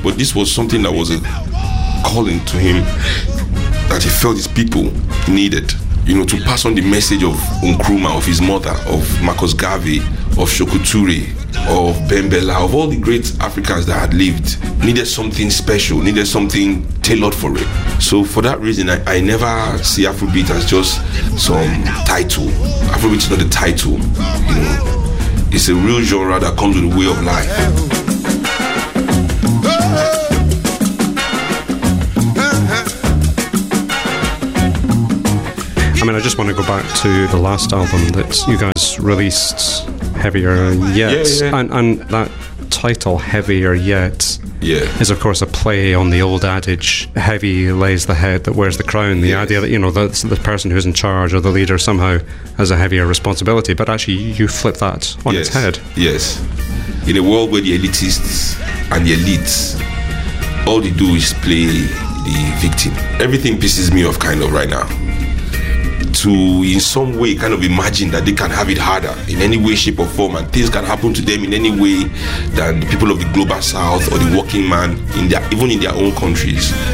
but this was something that was a calling to him that he felt his people needed. To pass on the message of Nkrumah, of his mother, of Marcus Garvey, of Sekou Touré, of Bembela, of all the great Africans that had lived, needed something special, needed something tailored for it. So for that reason, I never see Afrobeat as just some title. Afrobeat is not a title, It's a real genre that comes with a way of life. I just want to go back to the last album that you guys released, Heavier Yet. Yeah. And that title, Heavier Yet, is of course a play on the old adage, heavy lays the head that wears the crown. The idea that, the person who's in charge or the leader somehow has a heavier responsibility. But actually, you flip that on its head. Yes. In a world where the elitists and the elites, all they do is play the victim. Everything pisses me off kind of right now. To in some way kind of imagine that they can have it harder in any way, shape or form, and things can happen to them in any way than the people of the global south or the working man even in their own countries.